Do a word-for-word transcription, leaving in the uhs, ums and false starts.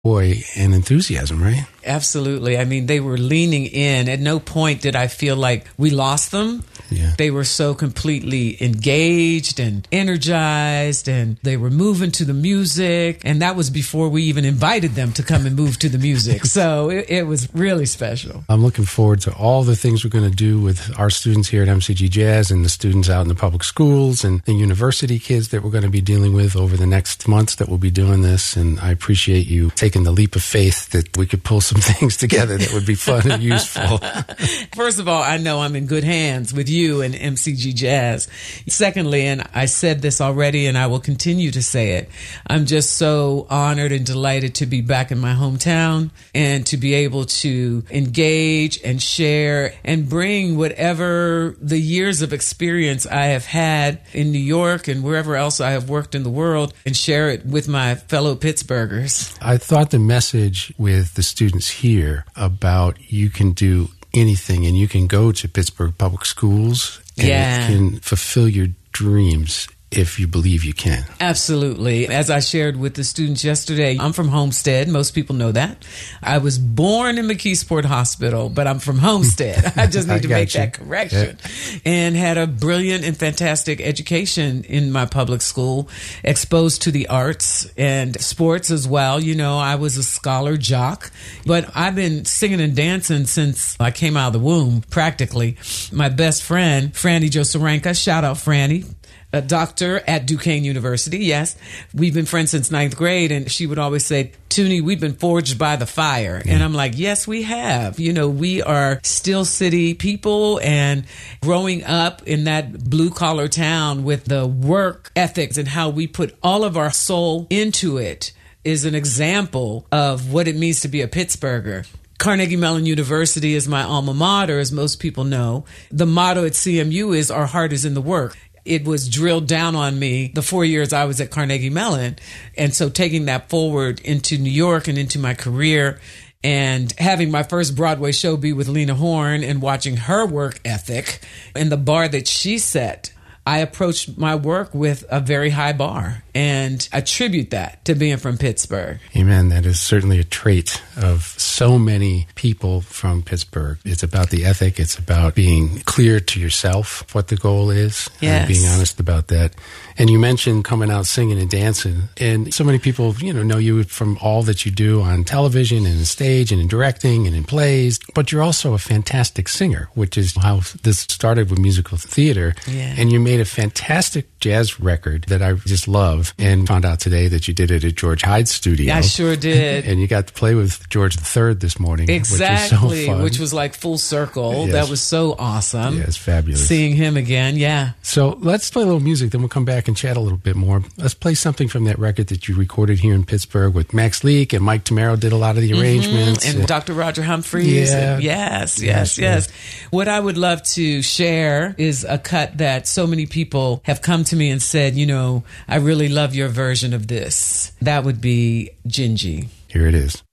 joy and enthusiasm, right? Absolutely. I mean, they were leaning in. At no point did I feel like we lost them. Yeah. They were so completely engaged and energized, and they were moving to the music. And that was before we even invited them to come and move to the music. So it, it was really special. I'm looking forward to all the things we're going to do with our students here at M C G Jazz and the students out in the public schools and the university kids that we're going to be dealing with over the next months that we'll be doing this. And I appreciate you taking the leap of faith that we could pull some things together that would be fun and useful. First of all, I know I'm in good hands with you and M C G Jazz. Secondly, and I said this already and I will continue to say it, I'm just so honored and delighted to be back in my hometown and to be able to engage and share and bring whatever the years of experience I have had in New York and wherever else I have worked in the world and share it with my fellow Pittsburghers. I thought the message with the students here about you can do anything and you can go to Pittsburgh Public Schools and yeah. you can fulfill your dreams if you believe you can. Absolutely. As I shared with the students yesterday, I'm from Homestead. Most people know that. I was born in McKeesport Hospital, but I'm from Homestead. I just need to make you. that correction. Yeah. And had a brilliant and fantastic education in my public school, exposed to the arts and sports as well. You know, I was a scholar jock, but I've been singing and dancing since I came out of the womb, practically. My best friend, Franny Jo Saranka, shout out Franny, a doctor at Duquesne University. Yes, we've been friends since ninth grade, and she would always say, Toonie, we've been forged by the fire. Yeah. And I'm like, yes, we have. You know, we are Steel City people, and growing up in that blue-collar town with the work ethics and how we put all of our soul into it is an example of what it means to be a Pittsburgher. Carnegie Mellon University is my alma mater, as most people know. The motto at C M U is, our heart is in the work. It was drilled down on me the four years I was at Carnegie Mellon. And so taking that forward into New York and into my career and having my first Broadway show be with Lena Horne and watching her work ethic and the bar that she set, I approached my work with a very high bar and attribute that to being from Pittsburgh. Amen. That is certainly a trait of so many people from Pittsburgh. It's about the ethic. It's about being clear to yourself what the goal is yes. and being honest about that. And you mentioned coming out singing and dancing. And so many people, you know, know you from all that you do on television and on stage and in directing and in plays. But you're also a fantastic singer, which is how this started with musical theater. Yeah. And you made a fantastic jazz record that I just love. And found out today that you did it at George Hyde's studio. I sure did. And you got to play with George the Third this morning. Exactly, which was so fun. Which was like full circle. Yes. That was so awesome. Yeah, it's fabulous. Seeing him again, yeah. So let's play a little music, then we'll come back and chat a little bit more. Let's play something from that record that you recorded here in Pittsburgh with Max Leak, and Mike Tamaro did a lot of the arrangements. Mm-hmm. And Doctor Roger Humphreys. Yeah. And yes, yes, yes, yes. What I would love to share is a cut that so many people have come to me and said, you know, I really love your version of this. That would be Gingy. Here it is.